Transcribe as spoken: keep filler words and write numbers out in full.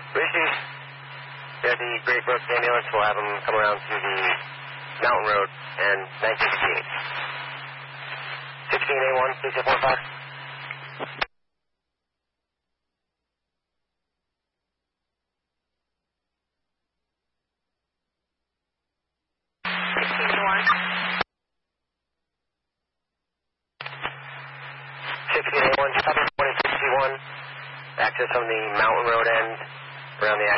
Lucy, yeah, the Great Brooks ambulance will have them come around to the Mountain Road and nineteen fifty-eight. sixteen A one, six four five. sixteen A one. sixteen A one, just copy twenty sixty-one. Access on the Mountain Road end around the